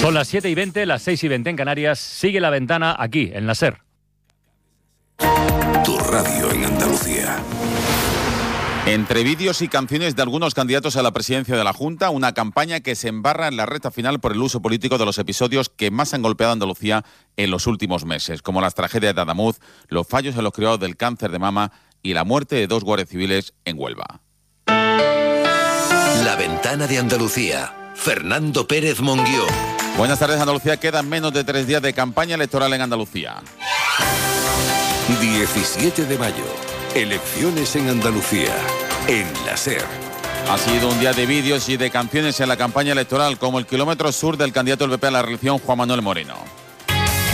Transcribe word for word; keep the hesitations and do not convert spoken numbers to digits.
Son las siete y veinte, las seis y veinte en Canarias. Sigue La Ventana aquí, en la SER. Tu radio en Andalucía. Entre vídeos y canciones de algunos candidatos a la presidencia de la Junta, una campaña que se embarra en la recta final por el uso político de los episodios que más han golpeado a Andalucía en los últimos meses, como las tragedias de Adamuz, los fallos en los cribados del cáncer de mama y la muerte de dos guardias civiles en Huelva. La Ventana de Andalucía. Fernando Pérez Monguió. Buenas tardes, Andalucía. Quedan menos de tres días de campaña electoral en Andalucía. diecisiete de mayo. Elecciones en Andalucía, en la SER. Ha sido un día de vídeos y de canciones en la campaña electoral, como el kilómetro sur del candidato del P P a la reelección, Juan Manuel Moreno.